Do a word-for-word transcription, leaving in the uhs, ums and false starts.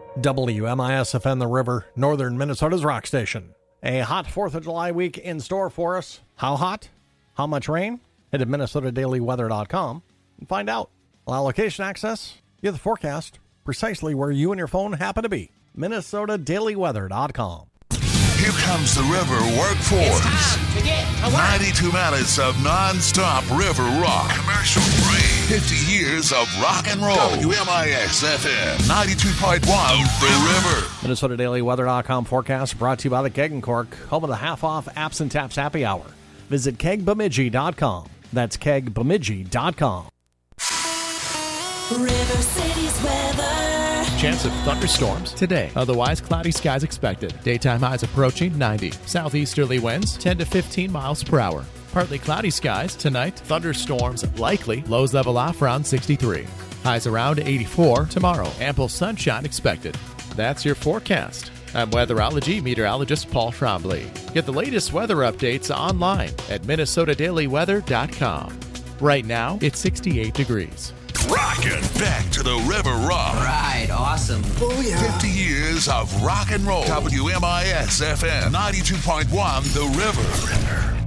W M I S F N The River, northern Minnesota's rock station. A hot fourth of July week in store for us. How hot? How much rain? Head to Minnesota Daily Weather dot com and find out. Allow location access. Get the forecast precisely where you and your phone happen to be. Minnesota Daily Weather dot com. Here comes the River Workforce. It's time to get to work. ninety-two minutes of non-stop river rock. Commercial free. fifty years of rock and roll. W M I S F M ninety-two point one, The River. Minnesota Daily Weather dot com forecast brought to you by the Keg and Cork, home of the half-off Apps and Taps Happy Hour. Visit Keg Bemidji dot com. That's Keg Bemidji dot com. River City's weather. Chance of thunderstorms today. Otherwise, cloudy skies expected. Daytime highs approaching ninety. Southeasterly winds ten to fifteen miles per hour. Partly cloudy skies tonight. Thunderstorms likely. Lows level off around sixty-three. Highs around eighty-four tomorrow. Ample sunshine expected. That's your forecast. I'm weatherology meteorologist Paul Trombley. Get the latest weather updates online at Minnesota Daily Weather dot com. Right now, it's sixty-eight degrees. Rockin' back to the River Rock. Right, awesome. Oh, yeah. fifty years of rock and roll. W M I S F M ninety-two point one, The River.